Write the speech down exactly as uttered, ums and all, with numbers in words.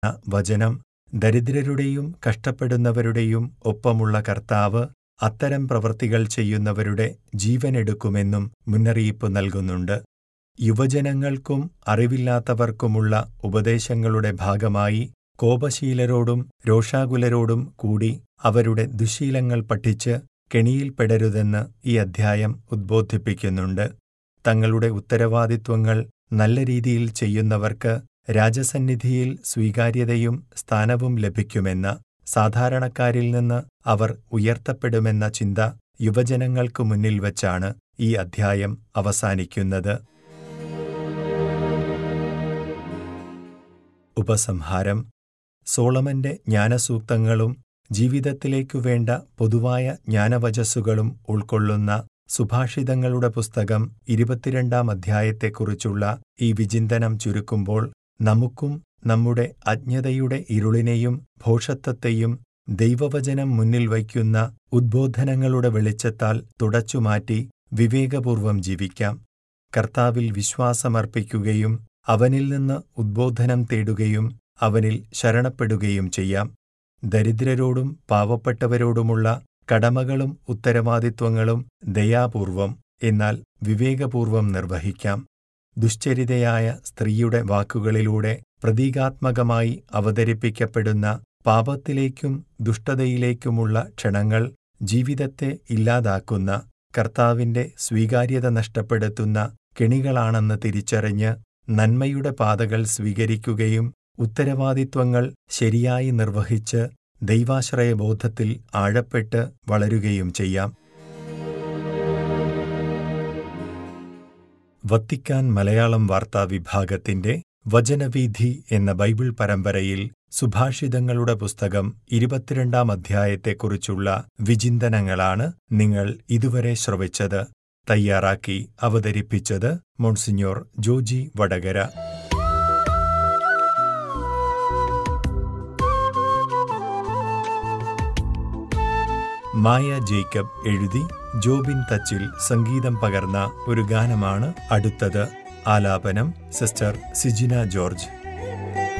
വചനം ദരിദ്രരുടെയും കഷ്ടപ്പെടുന്നവരുടെയും ഒപ്പമുള്ള കർത്താവ് അത്തരം പ്രവൃത്തികൾ ചെയ്യുന്നവരുടെ ജീവനെടുക്കുമെന്നും മുന്നറിയിപ്പ് നൽകുന്നുണ്ട്. യുവജനങ്ങൾക്കും അറിവില്ലാത്തവർക്കുമുള്ള ഉപദേശങ്ങളുടെ ഭാഗമായി കോപശീലരോടും രോഷാകുലരോടും കൂടി അവരുടെ ദുശ്ശീലങ്ങൾ പഠിച്ച് കെണിയിൽപ്പെടരുതെന്ന് ഈ അധ്യായം ഉദ്ബോധിപ്പിക്കുന്നുണ്ട്. തങ്ങളുടെ ഉത്തരവാദിത്വങ്ങൾ നല്ല രീതിയിൽ ചെയ്യുന്നവർക്ക് രാജസന്നിധിയിൽ സ്വീകാര്യതയും സ്ഥാനവും ലഭിക്കുമെന്ന, സാധാരണക്കാരിൽ നിന്ന് അവർ ഉയർത്തപ്പെടുമെന്ന ചിന്ത യുവജനങ്ങൾക്കു മുന്നിൽ വച്ചാണ് ഈ അധ്യായം അവസാനിക്കുന്നത്. ഉപസംഹാരം. സോളമന്റെ ജ്ഞാനസൂക്തങ്ങളും ജീവിതത്തിലേക്കു വേണ്ട പൊതുവായ ജ്ഞാനവചസ്സുകളും ഉൾക്കൊള്ളുന്ന സുഭാഷിതങ്ങളുടെ പുസ്തകം ഇരുപത്തിരണ്ടാം അധ്യായത്തെക്കുറിച്ചുള്ള ഈ വിചിന്തനം ചുരുക്കുമ്പോൾ നമുക്കും നമ്മുടെ അജ്ഞതയുടെ ഇരുളിനെയും ഭോഷത്വത്തെയും ദൈവവചനം മുന്നിൽ വയ്ക്കുന്ന ഉദ്ബോധനങ്ങളുടെ വെളിച്ചത്താൽ തുടച്ചുമാറ്റി വിവേകപൂർവം ജീവിക്കാം. കർത്താവിൽ വിശ്വാസമർപ്പിക്കുകയും അവനിൽ നിന്ന് ഉദ്ബോധനം തേടുകയും അവനിൽ ശരണപ്പെടുകയും ചെയ്യാം. ദരിദ്രരോടും പാവപ്പെട്ടവരോടുമുള്ള കടമകളും ഉത്തരവാദിത്വങ്ങളും ദയാപൂർവം, എന്നാൽ വിവേകപൂർവം നിർവഹിക്കാം. ദുശ്ചരിതയായ സ്ത്രീയുടെ വാക്കുകളിലൂടെ പ്രതീകാത്മകമായി അവതരിപ്പിക്കപ്പെടുന്ന പാപത്തിലേക്കും ദുഷ്ടതയിലേക്കുമുള്ള ക്ഷണങ്ങൾ ജീവിതത്തെ ഇല്ലാതാക്കുന്ന, കർത്താവിന്റെ സ്വീകാര്യത നഷ്ടപ്പെടുത്തുന്ന കെണികളാണെന്ന് തിരിച്ചറിഞ്ഞ് നന്മയുടെ പാതകൾ സ്വീകരിക്കുകയും ഉത്തരവാദിത്വങ്ങൾ ശരിയായി നിർവഹിച്ച് ദൈവാശ്രയബോധത്തിൽ ആഴപ്പെട്ട് വളരുകയും ചെയ്യാം. വത്തിക്കാൻ മലയാളം വാർത്താ വിഭാഗത്തിന്റെ വചനവീഥി എന്ന ബൈബിൾ പരമ്പരയിൽ സുഭാഷിതങ്ങളുടെ പുസ്തകം ഇരുപത്തിരണ്ടാം അധ്യായത്തെക്കുറിച്ചുള്ള വിചിന്തനങ്ങളാണ് നിങ്ങൾ ഇതുവരെ ശ്രവിച്ചത്. തയ്യാറാക്കി അവതരിപ്പിച്ചത് മോൺസിഞ്ഞോർ ജോജി വടകര. മായ ജേക്കബ് എഴുതി ജോബിൻ തച്ചിൽ സംഗീതം പകർന്ന ഒരു ഗാനമാണ് അടുത്തത്. ആലാപനം സിസ്റ്റർ സിജിന ജോർജ്.